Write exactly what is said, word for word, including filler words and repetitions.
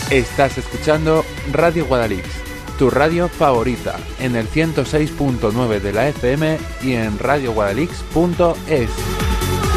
Estás escuchando Radio Guadalix, tu radio favorita, en el ciento seis punto nueve de la F M y en radio guadalix punto es.